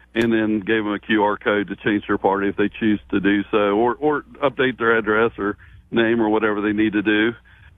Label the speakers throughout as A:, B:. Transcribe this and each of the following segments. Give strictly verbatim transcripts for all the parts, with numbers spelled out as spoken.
A: and then gave them a Q R code to change their party if they choose to do so, or, or update their address or name or whatever they need to do.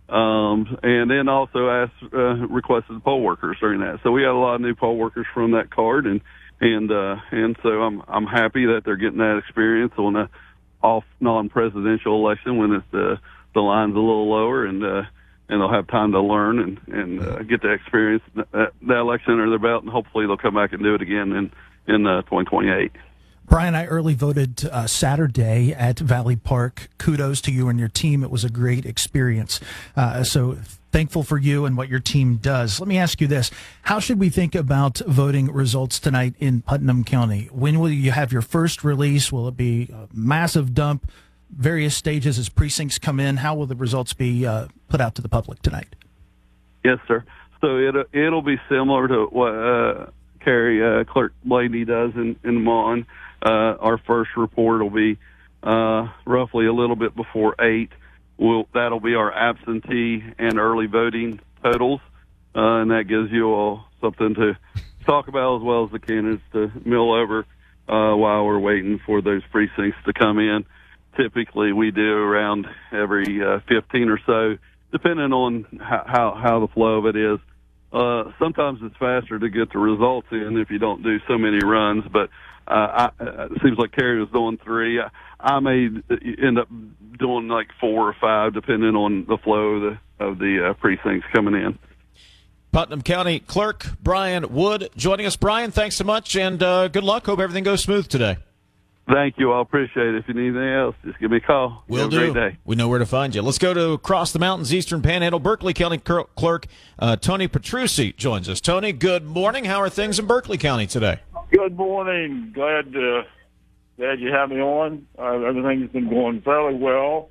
A: Um, and then also asked, uh, requested poll workers during that. So we had a lot of new poll workers from that card, and and uh, and so I'm I'm happy that they're getting that experience on a off non-presidential election when it's the the line's a little lower, and uh, and they'll have time to learn and and uh, get the experience that, that election under their belt, and hopefully they'll come back and do it again in in uh, twenty twenty-eight.
B: Brian, I early voted uh, Saturday at Valley Park. Kudos to you and your team. It was a great experience. Uh, so thankful for you and what your team does. Let me ask you this. How should we think about voting results tonight in Putnam County? When will you have your first release? Will it be a massive dump, various stages as precincts come in? How will the results be uh, put out to the public tonight?
A: Yes, sir. So it, it'll be similar to what uh, Carrie uh, Clerk Blaney does in, in Mon. Uh, our first report will be uh, roughly a little bit before eight. We'll, that'll be our absentee and early voting totals, uh, and that gives you all something to talk about as well as the candidates to mill over uh, while we're waiting for those precincts to come in. Typically, we do around every uh, fifteen or so, depending on how, how, how the flow of it is. Uh, sometimes it's faster to get the results in if you don't do so many runs, but uh, I, it seems like Carrie was doing three. I, I may end up doing like four or five, depending on the flow of the, of the uh, precincts coming in.
C: Putnam County Clerk Brian Wood joining us. Brian, thanks so much, and uh, good luck. Hope everything goes smooth today.
A: Thank you. I appreciate it. If you need anything else, just give me a call.
C: Will
A: Have
C: do.
A: a great day.
C: We know where to find you. Let's go to across the mountains, Eastern Panhandle. Berkeley County Clerk uh, Tony Petrucci joins us. Tony, good morning. How are things in Berkeley County today?
D: Good morning. Glad uh, glad you have me on. Uh, everything's been going fairly well.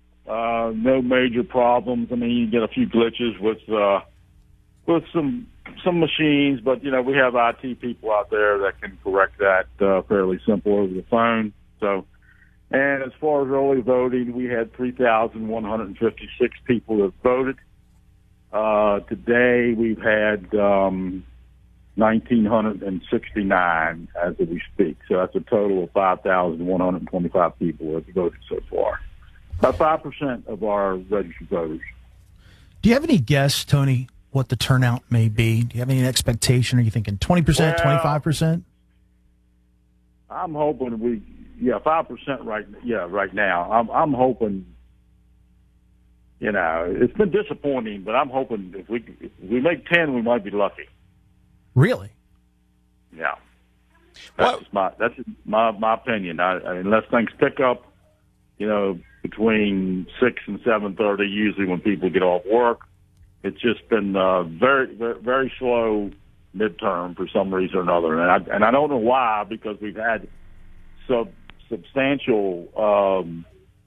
D: Uh, no major problems. I mean, you get a few glitches with uh, with some some machines, but you know we have I T people out there that can correct that uh, fairly simple over the phone. So, and as far as early voting, we had three thousand one hundred fifty-six people that voted. Uh, today we've had um, one thousand nine hundred sixty-nine as we speak. So that's a total of five thousand one hundred twenty-five people that have voted so far. About five percent of our registered voters.
B: Do you have any guess, Tony, what the turnout may be? Do you have any expectation? Are you thinking twenty percent,
D: well,
B: twenty-five percent?
D: I'm hoping we, yeah, five percent right, yeah, right now. I'm, I'm hoping, you know, it's been disappointing, but I'm hoping if we if we make ten, we might be lucky.
B: Really?
D: Yeah. That's just my that's just my my opinion. I, I, unless things pick up, you know, between six and seven thirty, usually when people get off work. It's just been uh, very, very, very slow midterm for some reason or another, and I and I don't know why, because we've had sub substantial um,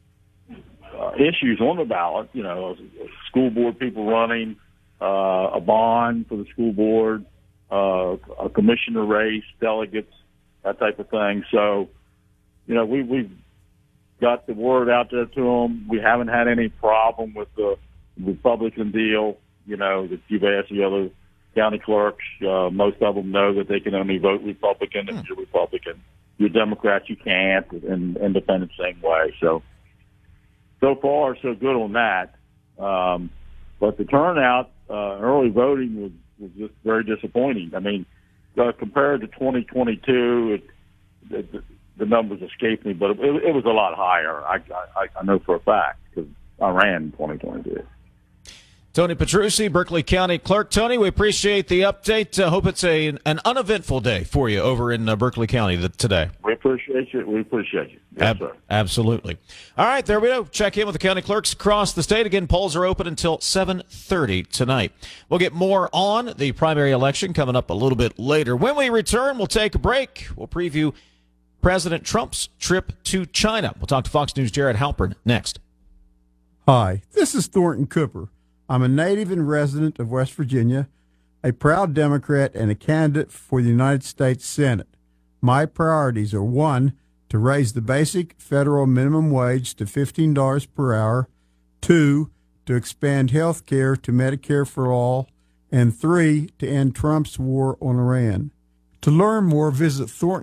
D: uh, issues on the ballot. You know, school board people running, uh, a bond for the school board, uh, a commissioner race, delegates, that type of thing. So, you know, we we've got the word out there to them. We haven't had any problem with the Republican deal. You know, that you've asked the other county clerks. Uh, most of them know that they can only vote Republican if you're Republican. You're Democrat, you can't, and independent same way. So, so far, so good on that. Um, but the turnout, uh, early voting was, was just very disappointing. I mean, uh, compared to twenty twenty-two, it, it, the numbers escaped me, but it, it was a lot higher. I, I, I know for a fact because I ran in twenty twenty-two.
C: Tony Petrucci, Berkeley County Clerk. Tony, we appreciate the update. I uh, hope it's a an uneventful day for you over in uh, Berkeley County th- today.
D: We appreciate you. We appreciate you. Yes, Ab- sir.
C: Absolutely. All right, there we go. Check in with the county clerks across the state. Again, polls are open until seven thirty tonight. We'll get more on the primary election coming up a little bit later. When we return, we'll take a break. We'll preview President Trump's trip to China. We'll talk to Fox News' Jared Halpern next.
E: Hi, this is Thornton Cooper. I'm a native and resident of West Virginia, a proud Democrat, and a candidate for the United States Senate. My priorities are, one, to raise the basic federal minimum wage to fifteen dollars per hour, two, to expand health care to Medicare for all, and three, to end Trump's war on Iran. To learn more, visit Thornton